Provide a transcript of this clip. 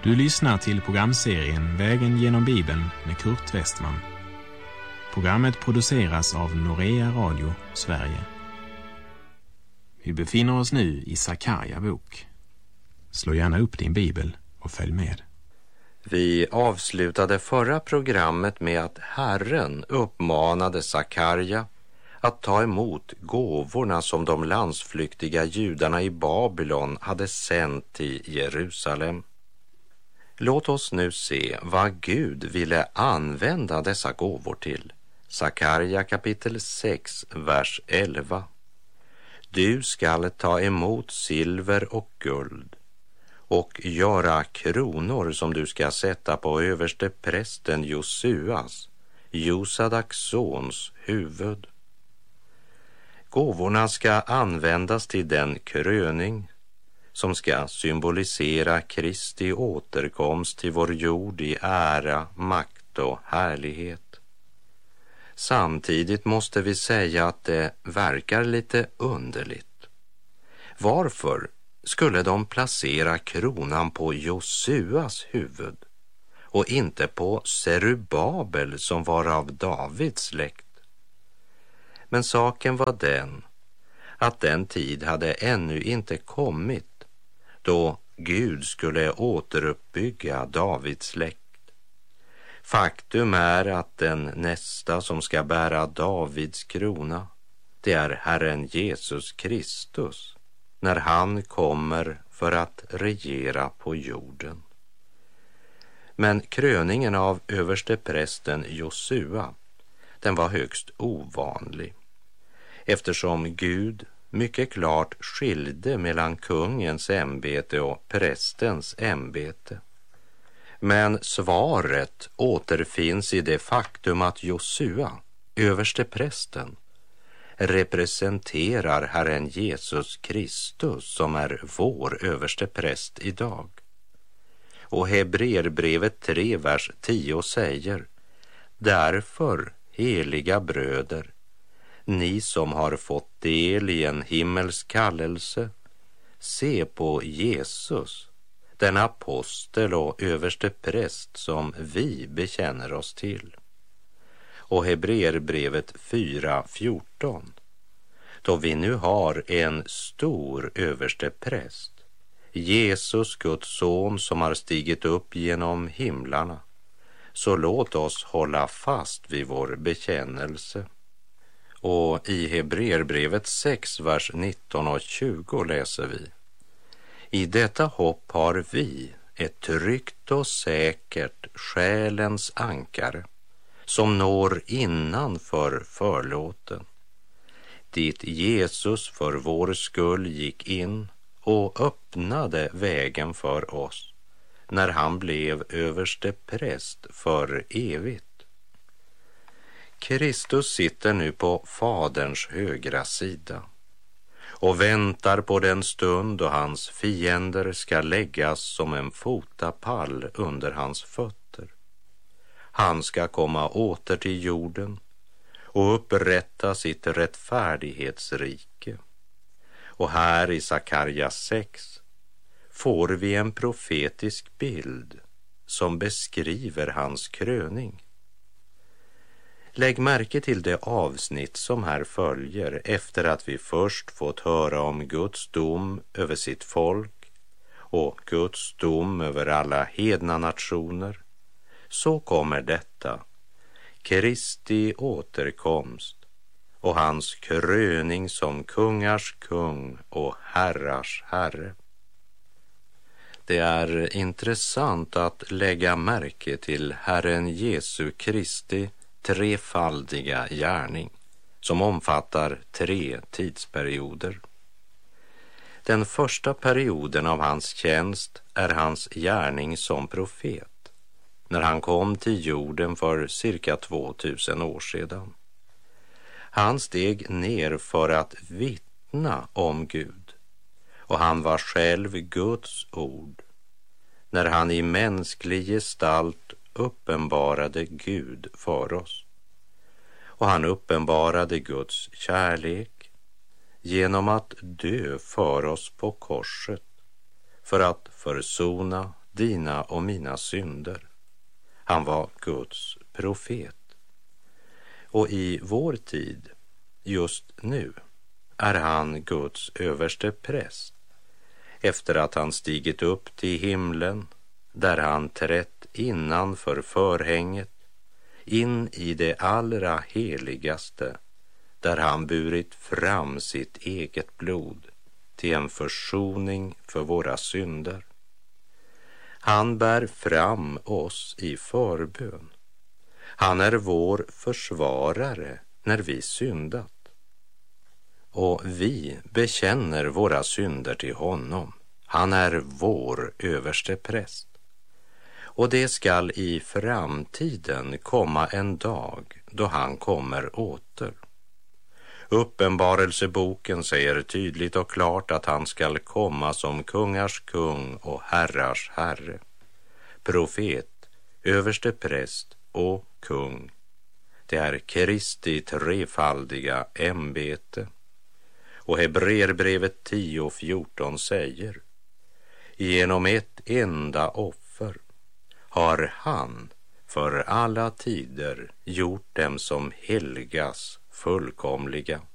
Du lyssnar till programserien Vägen genom Bibeln med Kurt Westman. Programmet produceras av Norea Radio, Sverige. Vi befinner oss nu i Sakarja bok. Slå gärna upp din bibel och följ med. Vi avslutade förra programmet med att Herren uppmanade Sakarja att ta emot gåvorna som de landsflyktiga judarna i Babylon hade sänt till Jerusalem. Låt oss nu se vad Gud ville använda dessa gåvor till. Sakarja kapitel 6, vers 11. Du skall ta emot silver och guld och göra kronor som du ska sätta på överste prästen Josuas, Josadaks sons, huvud. Gåvorna ska användas till den kröning som ska symbolisera Kristi återkomst till vår jord i ära, makt och härlighet. Samtidigt måste vi säga att det verkar lite underligt. Varför skulle de placera kronan på Josuas huvud och inte på Zerubabel som var av Davids släkt? Men saken var den att den tid hade ännu inte kommit då Gud skulle återuppbygga Davids släkt. Faktum är att den nästa som ska bära Davids krona, det är Herren Jesus Kristus, när han kommer för att regera på jorden. Men kröningen av översteprästen Josua, den var högst ovanlig, eftersom Gud mycket klart skilde mellan kungens ämbete och prästens ämbete. Men svaret återfinns i det faktum att Josua, översteprästen, representerar Herren Jesus Kristus som är vår överstepräst idag. Och Hebreerbrevet 3, vers 10 säger: Därför, heliga bröder, ni som har fått del i en himmelsk kallelse, se på Jesus, den apostel och överste präst som vi bekänner oss till. Och Hebreerbrevet 4:14, då vi nu har en stor överste präst, Jesus, Guds son, som har stigit upp genom himlarna, så låt oss hålla fast vid vår bekännelse. Och i Hebreerbrevet 6, vers 19 och 20 läser vi: I detta hopp har vi ett tryggt och säkert själens ankare som når innanför förlåten, dit Jesus för vår skull gick in och öppnade vägen för oss när han blev överste präst för evigt. Kristus sitter nu på Faderns högra sida och väntar på den stund då hans fiender ska läggas som en fotapall under hans fötter. Han ska komma åter till jorden och upprätta sitt rättfärdighetsrike. Och här i Sakarja 6 får vi en profetisk bild som beskriver hans kröning. Lägg märke till det avsnitt som här följer efter att vi först fått höra om Guds dom över sitt folk och Guds dom över alla hedna nationer. Så kommer detta: Kristi återkomst och hans kröning som kungars kung och herrars herre. Det är intressant att lägga märke till Herren Jesu Kristi trefaldiga gärning som omfattar 3 tidsperioder. Den första perioden av hans tjänst är hans gärning som profet, när han kom till jorden för cirka 2000 år sedan. Han steg ner för att vittna om Gud, och han var själv Guds ord när han i mänsklig gestalt uppenbarade Gud för oss. Och han uppenbarade Guds kärlek genom att dö för oss på korset för att försona dina och mina synder. Han var Guds profet. Och i vår tid, just nu, är han Guds överste präst. Efter att han stigit upp till himlen, där han trätt innanför förhänget, in i det allra heligaste, där han burit fram sitt eget blod till en försoning för våra synder. Han bär fram oss i förbön. Han är vår försvarare när vi syndat. Och vi bekänner våra synder till honom. Han är vår överste präst. Och det skall i framtiden komma en dag då han kommer åter. Uppenbarelseboken säger tydligt och klart att han skall komma som kungars kung och herrars herre. Profet, överste präst och kung. Det är Kristi trefaldiga ämbete. Och Hebreerbrevet 10:14 säger: genom ett enda offer har han för alla tider gjort dem som helgas fullkomliga.